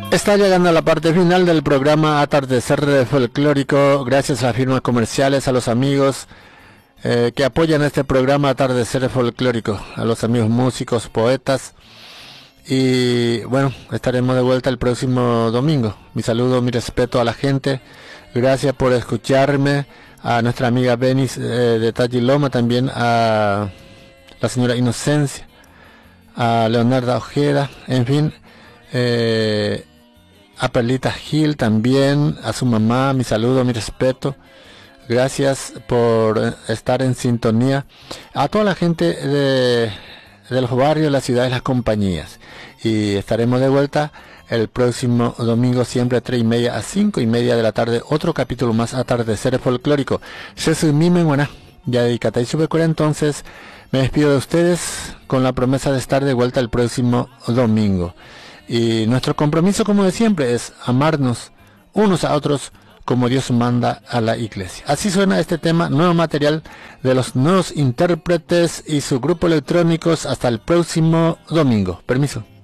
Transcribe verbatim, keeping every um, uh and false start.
Está llegando a la parte final del programa Atardecer Folclórico. Gracias a las firmas comerciales, a los amigos eh, que apoyan este programa Atardecer Folclórico, a los amigos músicos, poetas. Y bueno, estaremos de vuelta el próximo domingo. Mi saludo, mi respeto a la gente. Gracias por escucharme. A nuestra amiga Benis eh, de Tagiloma, también a la señora Inocencia, a Leonardo Ojeda, en fin, eh, a Perlita Gil también, a su mamá, mi saludo, mi respeto. Gracias por estar en sintonía. A toda la gente de, de los barrios, las ciudades, las compañías. Y estaremos de vuelta el próximo domingo, siempre a tres y media a cinco y media de la tarde. Otro capítulo más, Atardecer Folclórico. Yo soy Mime Guaná. Ya dedicate y sube entonces. Me despido de ustedes con la promesa de estar de vuelta el próximo domingo. Y nuestro compromiso, como de siempre, es amarnos unos a otros como Dios manda a la iglesia. Así suena este tema, nuevo material de los nuevos intérpretes y su grupo electrónicos. Hasta el próximo domingo. Permiso.